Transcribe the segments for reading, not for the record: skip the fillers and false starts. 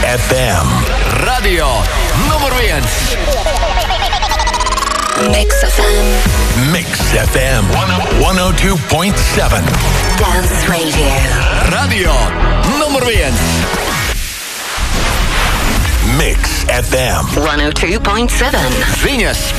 FM. Radio numur 1. Mix FM. Mix FM 102.7. Dance Radio. Radio numur 1. Mix FM 102.7. Viņas.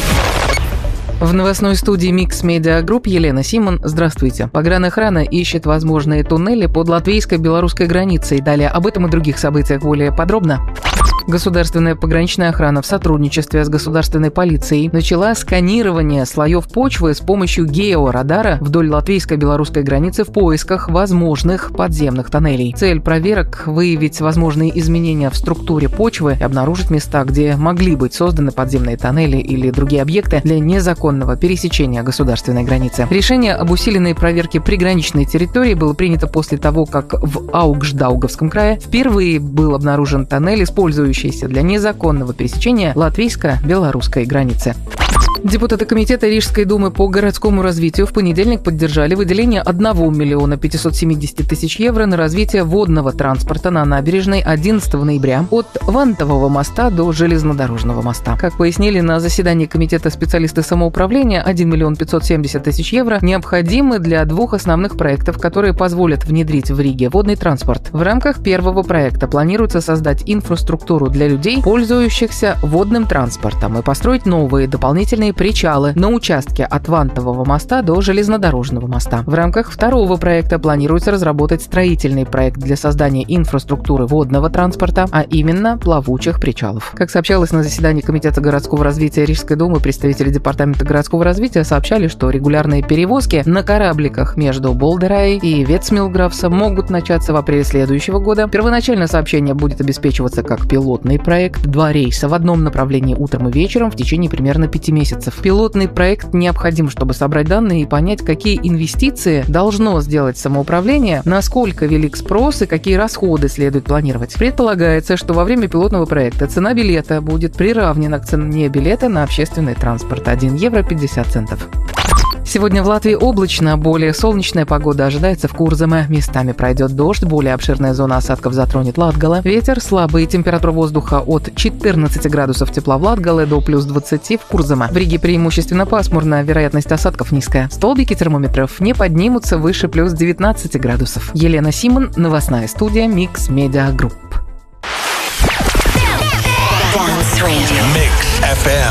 В новостной студии Mix Media Group Елена Симон. Здравствуйте. Погранохрана ищет возможные туннели под латвийско-белорусской границей. Далее об этом и других событиях более подробно. Государственная пограничная охрана в сотрудничестве с государственной полицией начала сканирование слоев почвы с помощью георадара вдоль латвийско-белорусской границы в поисках возможных подземных тоннелей. Цель проверок – выявить возможные изменения в структуре почвы и обнаружить места, где могли быть созданы подземные тоннели или другие объекты для незаконного пересечения государственной границы. Решение об усиленной проверке приграничной территории было принято после того, как в Аугждаугавском крае впервые был обнаружен тоннель, использующийся для незаконного пересечения латвийско-белорусской границы. Депутаты Комитета Рижской думы по городскому развитию в понедельник поддержали выделение 1 миллиона 570 тысяч евро на развитие водного транспорта на набережной 11 ноября от Вантового моста до железнодорожного моста. Как пояснили на заседании Комитета специалисты самоуправления, 1 миллион 570 тысяч евро необходимы для двух основных проектов, которые позволят внедрить в Риге водный транспорт. В рамках первого проекта планируется создать инфраструктуру для людей, пользующихся водным транспортом, и построить новые дополнительные причалы на участке от Вантового моста до железнодорожного моста. В рамках второго проекта планируется разработать строительный проект для создания инфраструктуры водного транспорта, а именно плавучих причалов. Как сообщалось на заседании Комитета городского развития Рижской думы, представители Департамента городского развития сообщали, что регулярные перевозки на корабликах между Болдерай и Ветсмилграфсом могут начаться в апреле следующего года. Первоначально сообщение будет обеспечиваться как пилотный проект, 2 рейса в одном направлении утром и вечером в течение примерно 5 месяцев. Пилотный проект необходим, чтобы собрать данные и понять, какие инвестиции должно сделать самоуправление, насколько велик спрос и какие расходы следует планировать. Предполагается, что во время пилотного проекта цена билета будет приравнена к цене билета на общественный транспорт – 1 евро 50 центов. Сегодня в Латвии облачно, более солнечная погода ожидается в Курземе. Местами пройдет дождь, более обширная зона осадков затронет Латгале. Ветер слабый, температура воздуха от 14 градусов тепла в Латгале до плюс 20 в Курземе. В Риге преимущественно пасмурно, вероятность осадков низкая. Столбики термометров не поднимутся выше плюс 19 градусов. Елена Симон, новостная студия Mix Media Group. Dance Radio. Mix FM